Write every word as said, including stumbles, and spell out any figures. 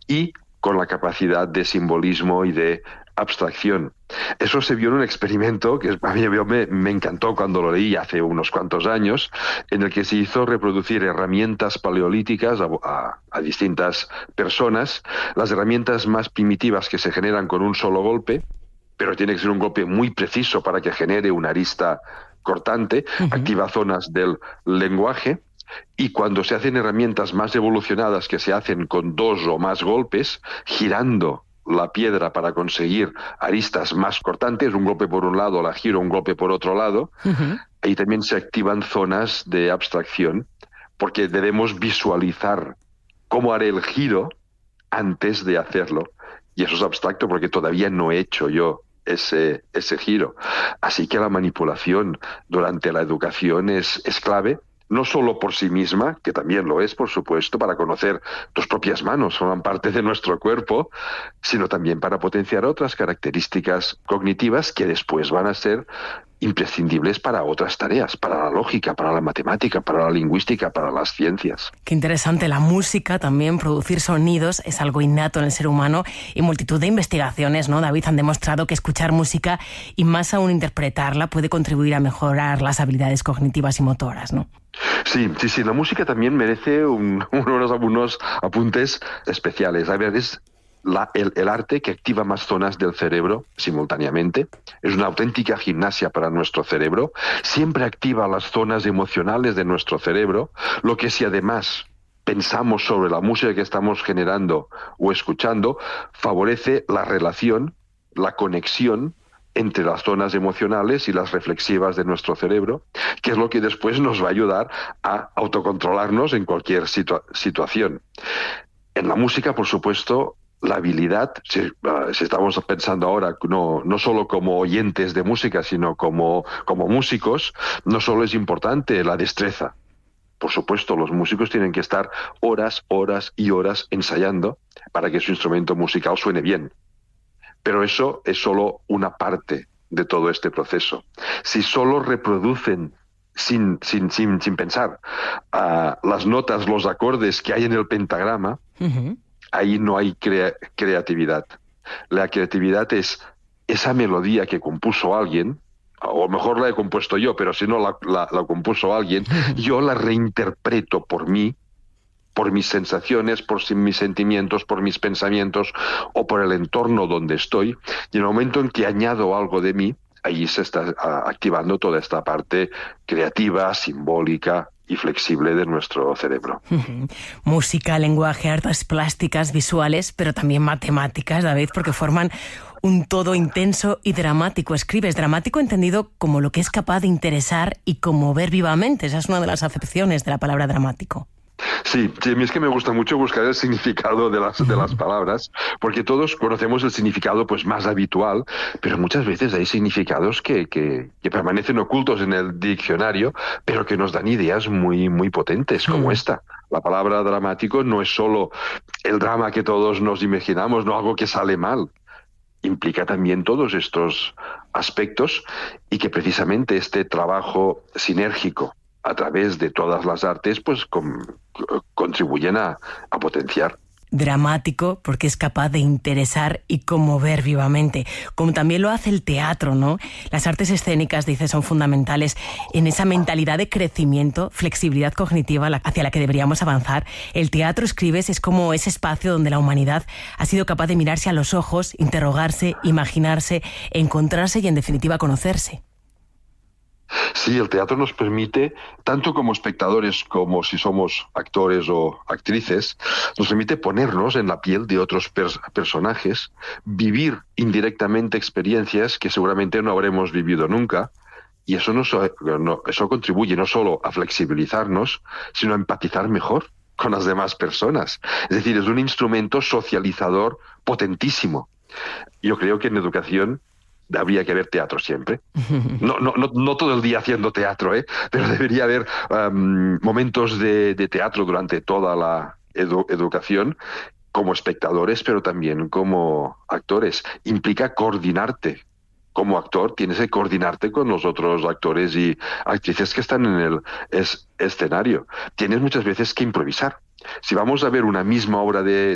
y con la capacidad de simbolismo y de abstracción. Eso se vio en un experimento que a mí me, me encantó cuando lo leí hace unos cuantos años, en el que se hizo reproducir herramientas paleolíticas a, a, a distintas personas, las herramientas más primitivas que se generan con un solo golpe, pero tiene que ser un golpe muy preciso para que genere una arista cortante, uh-huh. activa zonas del lenguaje. Y cuando se hacen herramientas más evolucionadas que se hacen con dos o más golpes, girando la piedra para conseguir aristas más cortantes, un golpe por un lado, la giro, un golpe por otro lado, uh-huh. ahí también se activan zonas de abstracción, porque debemos visualizar cómo haré el giro antes de hacerlo. Y eso es abstracto porque todavía no he hecho yo ese, ese giro. Así que la manipulación durante la educación es, es clave, no solo por sí misma, que también lo es, por supuesto, para conocer tus propias manos, forman parte de nuestro cuerpo, sino también para potenciar otras características cognitivas que después van a ser imprescindibles para otras tareas, para la lógica, para la matemática, para la lingüística, para las ciencias. Qué interesante. La música, también producir sonidos, es algo innato en el ser humano, y multitud de investigaciones, ¿no, David?, han demostrado que escuchar música, y más aún interpretarla, puede contribuir a mejorar las habilidades cognitivas y motoras, ¿no? Sí, sí, sí. La música también merece un, unos, unos apuntes especiales. A ver, es La, el, el arte que activa más zonas del cerebro simultáneamente. Es una auténtica gimnasia para nuestro cerebro. Siempre activa las zonas emocionales de nuestro cerebro, lo que si además pensamos sobre la música que estamos generando o escuchando, favorece la relación, la conexión entre las zonas emocionales y las reflexivas de nuestro cerebro, que es lo que después nos va a ayudar a autocontrolarnos en cualquier situa- situación. En la música, por supuesto, la habilidad, si, uh, si estamos pensando ahora no, no solo como oyentes de música, sino como, como músicos, no solo es importante la destreza. Por supuesto, los músicos tienen que estar horas, horas y horas ensayando para que su instrumento musical suene bien. Pero eso es solo una parte de todo este proceso. Si solo reproducen sin, sin, sin, sin pensar uh, las notas, los acordes que hay en el pentagrama, uh-huh. ahí no hay crea- creatividad. La creatividad es esa melodía que compuso alguien, o mejor la he compuesto yo, pero si no la, la, la compuso alguien, yo la reinterpreto por mí, por mis sensaciones, por mis sentimientos, por mis pensamientos o por el entorno donde estoy. Y en el momento en que añado algo de mí, ahí se está uh, activando toda esta parte creativa, simbólica y flexible de nuestro cerebro. Uh-huh. Música, lenguaje, artes plásticas, visuales, pero también matemáticas, David, porque forman un todo intenso y dramático. Escribes dramático entendido como lo que es capaz de interesar y conmover vivamente. Esa es una de las acepciones de la palabra dramático. Sí, sí, a mí es que me gusta mucho buscar el significado de las, de las palabras, porque todos conocemos el significado pues más habitual, pero muchas veces hay significados que, que, que permanecen ocultos en el diccionario, pero que nos dan ideas muy, muy potentes, como mm. esta. La palabra dramático no es solo el drama que todos nos imaginamos, no algo que sale mal. Implica también todos estos aspectos, y que precisamente este trabajo sinérgico a través de todas las artes, pues con, contribuyen a, a potenciar. Dramático porque es capaz de interesar y conmover vivamente, como también lo hace el teatro, ¿no? Las artes escénicas, dice, son fundamentales en esa mentalidad de crecimiento, flexibilidad cognitiva hacia la que deberíamos avanzar. El teatro, escribes, es como ese espacio donde la humanidad ha sido capaz de mirarse a los ojos, interrogarse, imaginarse, encontrarse y, en definitiva, conocerse. Sí, el teatro nos permite, tanto como espectadores como si somos actores o actrices, nos permite ponernos en la piel de otros pers- personajes, vivir indirectamente experiencias que seguramente no habremos vivido nunca, y eso, nos, no, eso contribuye no solo a flexibilizarnos, sino a empatizar mejor con las demás personas. Es decir, es un instrumento socializador potentísimo. Yo creo que en educación habría que haber teatro siempre. No, no, no, no todo el día haciendo teatro, ¿eh? Pero debería haber um, momentos de, de teatro durante toda la edu- educación, como espectadores, pero también como actores. Implica coordinarte. Como actor tienes que coordinarte con los otros actores y actrices que están en el es- escenario. Tienes muchas veces que improvisar. Si vamos a ver una misma obra de,